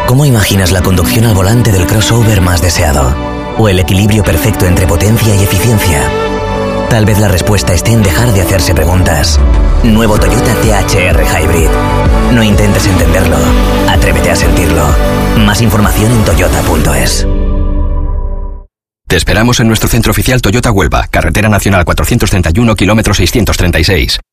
¿Cómo imaginas la conducción al volante del crossover más deseado? ¿O el equilibrio perfecto entre potencia y eficiencia? Tal vez la respuesta esté en dejar de hacerse preguntas. Nuevo Toyota THR Hybrid. No intentes entenderlo. Atrévete a sentirlo. Más información en toyota.es. Te esperamos en nuestro centro oficial Toyota Huelva, Carretera Nacional 431, kilómetro 636.